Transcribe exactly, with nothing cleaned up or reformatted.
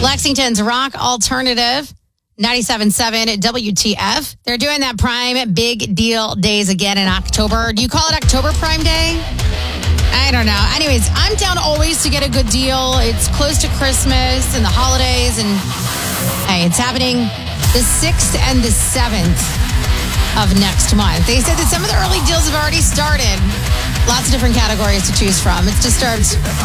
Lexington's Rock Alternative, ninety-seven point seven W T F. They're doing that Prime Big Deal Days again in October. Do you call it October Prime Day? I don't know. Anyways, I'm down always to get a good deal. It's close to Christmas and the holidays. And hey, it's happening the sixth and the seventh of next month. They said that some of the early deals have already started. Lots of different categories to choose from. It's Disturbed.